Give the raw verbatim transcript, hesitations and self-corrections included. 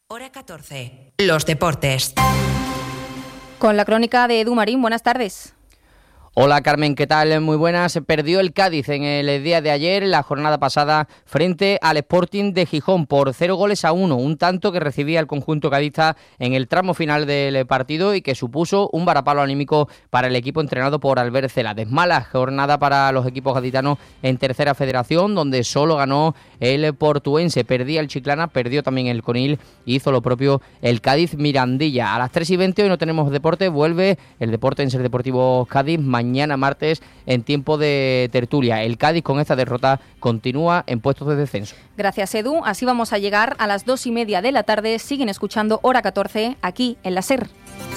Hora catorce. Los deportes. Con la crónica de Edu Marín, buenas tardes. Hola Carmen, ¿qué tal? Muy buenas. Perdió el Cádiz en el día de ayer, la jornada pasada, frente al Sporting de Gijón por cero goles a uno, un tanto que recibía el conjunto cadista en el tramo final del partido y que supuso un varapalo anímico para el equipo entrenado por Albert Celades. Mala jornada para los equipos gaditanos en tercera federación, donde solo ganó el Portuense, perdía el Chiclana, perdió también el Conil y hizo lo propio el Cádiz Mirandilla. A las tres y veinte hoy no tenemos deporte, vuelve el deporte en Ser Deportivo Cádiz, mañana martes en tiempo de tertulia. El Cádiz con esta derrota continúa en puestos de descenso. Gracias, Edu. Así vamos a llegar a las dos y media de la tarde. Siguen escuchando Hora catorce aquí en la SER.